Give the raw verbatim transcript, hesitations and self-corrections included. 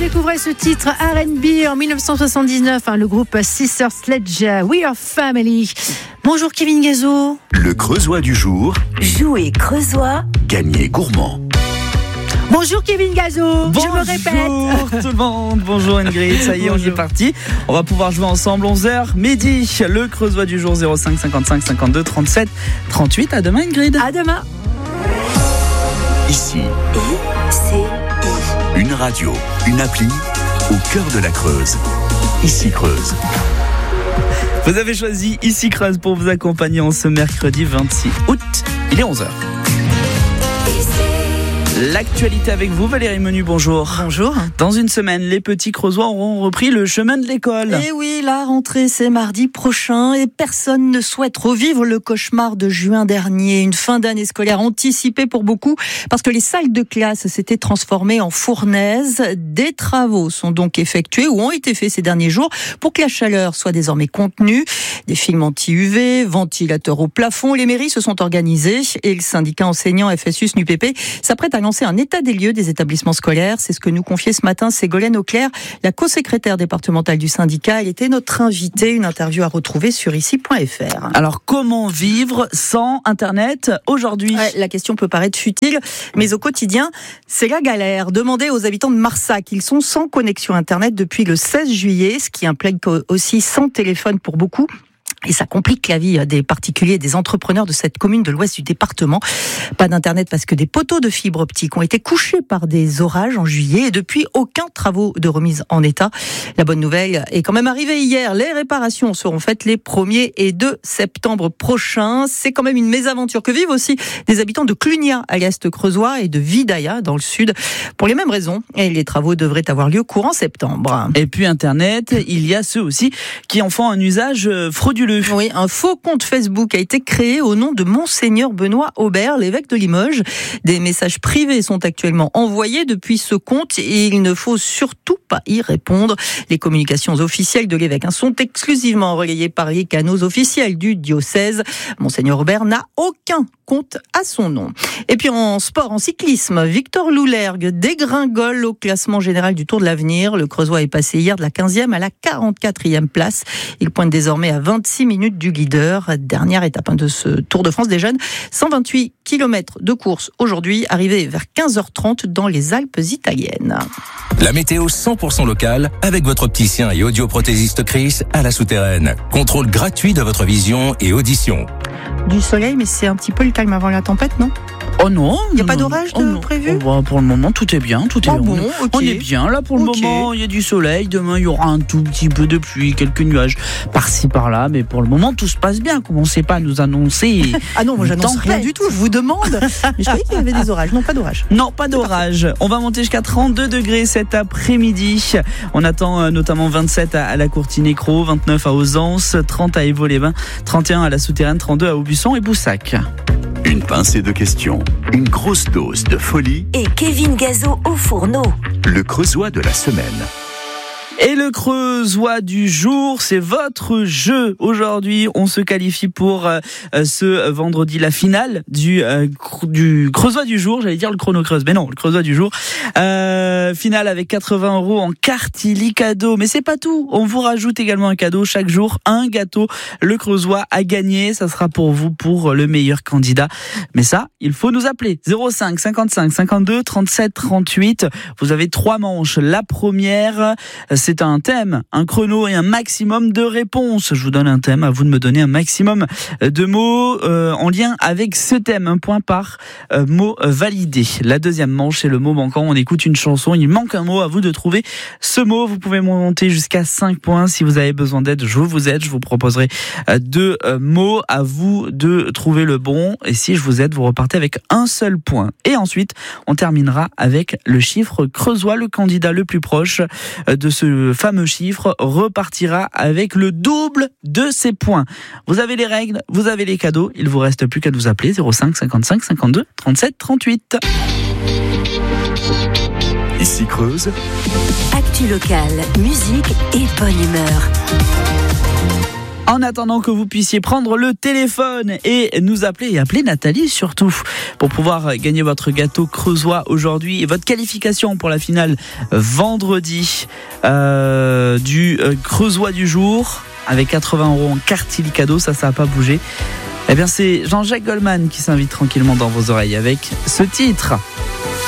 découvrez ce titre R and B en dix-neuf cent soixante-dix-neuf, hein, le groupe Sister Sledge, We Are Family. Bonjour Kevin Gazo. Le Creusois du jour. Jouer Creusois. Gagner gourmand. Bonjour Kevin Gazo. Bonjour, je me répète. Bonjour tout le monde, bonjour Ingrid, ça y est, on y est parti. On va pouvoir jouer ensemble onze heures midi. Le Creusois du jour zéro cinq cinquante-cinq cinquante-deux trente-sept trente-huit. À demain Ingrid. À demain. Ici, I C I. une radio, une appli au cœur de la Creuse. Ici Creuse. Vous avez choisi Ici Creuse pour vous accompagner en ce mercredi vingt-six août. Il est onze heures. L'actualité avec vous, Valérie Menu, bonjour. Bonjour. Dans une semaine, les petits Creusois auront repris le chemin de l'école. Et oui, la rentrée, c'est mardi prochain et personne ne souhaite revivre le cauchemar de juin dernier. Une fin d'année scolaire anticipée pour beaucoup parce que les salles de classe s'étaient transformées en fournaises. Des travaux sont donc effectués ou ont été faits ces derniers jours pour que la chaleur soit désormais contenue. Des films anti-U V, ventilateurs au plafond. Les mairies se sont organisées et le syndicat enseignant F S U S N U P P s'apprête à lancer un état des lieux des établissements scolaires. C'est ce que nous confiait ce matin Ségolène Auclair, la co-secrétaire départementale du syndicat. Elle était notre invitée. Une interview à retrouver sur ici point f r. Alors, comment vivre sans Internet aujourd'hui ? Ouais, la question peut paraître futile, mais au quotidien, c'est la galère. Demandez aux habitants de Marsac. Ils sont sans connexion Internet depuis le seize juillet, ce qui implique aussi sans téléphone pour beaucoup. Et ça complique la vie des particuliers et des entrepreneurs de cette commune de l'ouest du département. Pas d'internet parce que des poteaux de fibre optique ont été couchés par des orages en juillet et depuis aucun travaux de remise en état. La bonne nouvelle est quand même arrivée hier. Les réparations seront faites les premier et deux septembre prochains. C'est quand même une mésaventure que vivent aussi des habitants de Clunia à l'est creusois et de Vidaïa dans le sud. Pour les mêmes raisons, et les travaux devraient avoir lieu courant septembre. Et puis Internet, il y a ceux aussi qui en font un usage frauduleux. Oui, un faux compte Facebook a été créé au nom de Monseigneur Benoît Aubert, l'évêque de Limoges. Des messages privés sont actuellement envoyés depuis ce compte et il ne faut surtout pas y répondre. Les communications officielles de l'évêque sont exclusivement relayées par les canaux officiels du diocèse. Monseigneur Aubert n'a aucun compte à son nom. Et puis en sport, en cyclisme, Victor Loulergue dégringole au classement général du Tour de l'Avenir. Le Creusois est passé hier de la quinzième à la quarante-quatrième place. Il pointe désormais à vingt-six minutes du leader. Dernière étape de ce Tour de France des jeunes. cent vingt-huit kilomètres de course aujourd'hui, arrivé vers quinze heures trente dans les Alpes italiennes. La météo cent pour cent locale avec votre opticien et audioprothésiste Chris à la Souterraine. Contrôle gratuit de votre vision et audition. Du soleil, mais c'est un petit peu le calme avant la tempête, non ? Oh non, il n'y a non, pas non, d'orage oh de non. prévu ? Oh bah pour le moment, tout est bien, tout est oh bien. Bon, on, okay. on est bien là pour le okay. moment. Il y a du soleil. Demain, il y aura un tout petit peu de pluie, quelques nuages par-ci par-là, mais pour le moment, tout se passe bien. Commencez pas à nous annoncer. Ah non, moi j'annonce tempête. rien du tout. Je vous demande. Mais je croyais qu'il y avait des orages. Non, pas d'orage. Non, pas d'orage. On va monter jusqu'à trente-deux degrés cet après-midi. On attend euh, notamment vingt-sept à, à la Courtine-Écrou, vingt-neuf à Ausence, trente à Évaux-les-Bains, trente et un à la Souterraine, trente-deux à Aubusson et Boussac. Une pincée de questions, une grosse dose de folie. Et Kevin Gazo au fourneau. Le Creusois de la semaine. Et le Creusois du jour, c'est votre jeu. Aujourd'hui, on se qualifie pour euh, ce vendredi la finale du euh, du Creusois du jour. J'allais dire le chrono creuse, mais non, le Creusois du jour. Euh, finale avec quatre-vingts euros en carte Illy cadeau. Mais c'est pas tout. On vous rajoute également un cadeau chaque jour, un gâteau. Le Creusois a gagné. Ça sera pour vous, pour le meilleur candidat. Mais ça, il faut nous appeler. zéro cinq cinquante-cinq cinquante-deux trente-sept trente-huit. Vous avez trois manches. La première, c'est C'est un thème, un chrono et un maximum de réponses. Je vous donne un thème, à vous de me donner un maximum de mots euh, en lien avec ce thème. Un point par euh, mot validé. La deuxième manche, c'est le mot manquant. On écoute une chanson, il manque un mot, à vous de trouver ce mot. Vous pouvez monter jusqu'à cinq points. Si vous avez besoin d'aide, je vous aide. Je vous proposerai euh, deux euh, mots, à vous de trouver le bon. Et si je vous aide, vous repartez avec un seul point. Et ensuite, on terminera avec le chiffre creusois. Le candidat le plus proche euh, de ce fameux chiffre repartira avec le double de ses points. Vous avez les règles, vous avez les cadeaux. Il vous reste plus qu'à nous appeler zéro cinq cinquante-cinq cinquante-deux trente-sept trente-huit. Ici Creuse. Actu locale, musique et bonne humeur. En attendant que vous puissiez prendre le téléphone et nous appeler, et appeler Nathalie surtout, pour pouvoir gagner votre gâteau creusois aujourd'hui et votre qualification pour la finale vendredi euh, du euh, creusois du jour avec quatre-vingts euros en carte illico, ça, ça n'a pas bougé. Eh bien, c'est Jean-Jacques Goldman qui s'invite tranquillement dans vos oreilles avec ce titre.